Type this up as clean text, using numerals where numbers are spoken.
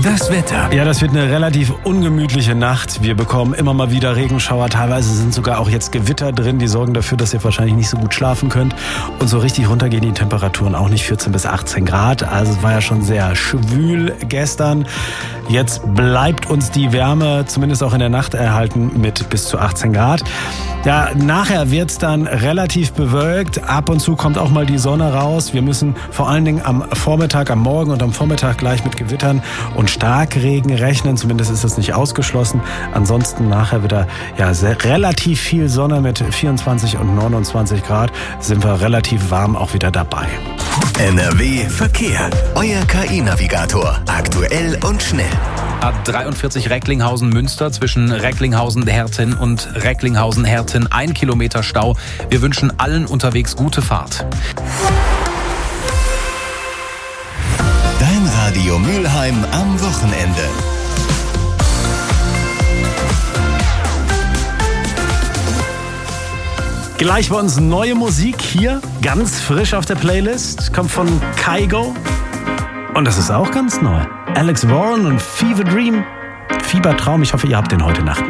Das Wetter. Ja, das wird eine relativ ungemütliche Nacht. Wir bekommen immer mal wieder Regenschauer. Teilweise sind sogar auch jetzt Gewitter drin. Die sorgen dafür, dass ihr wahrscheinlich nicht so gut schlafen könnt. Und so richtig runter gehen die Temperaturen auch nicht, 14 bis 18 Grad. Also es war ja schon sehr schwül gestern. Jetzt bleibt uns die Wärme zumindest auch in der Nacht erhalten mit bis zu 18 Grad. Ja, nachher wird es dann relativ bewölkt. Ab und zu kommt auch mal die Sonne raus. Wir müssen vor allen Dingen am Vormittag, am Morgen und am Vormittag gleich mit Gewittern und Starkregen rechnen. Zumindest ist das nicht ausgeschlossen. Ansonsten nachher wieder relativ viel Sonne mit 24 und 29 Grad. Sind wir relativ warm auch wieder dabei. NRW Verkehr. Euer KI-Navigator. Aktuell und schnell. A43 Recklinghausen-Münster zwischen Recklinghausen-Herten und Recklinghausen-Herten 1 Kilometer Stau. Wir wünschen allen unterwegs gute Fahrt. Dein Radio Mülheim am Wochenende. Gleich bei uns neue Musik hier, ganz frisch auf der Playlist. Kommt von Kygo. Und das ist auch ganz neu. Alex Warren und Fever Dream. Fiebertraum. Ich hoffe, ihr habt den heute Nacht.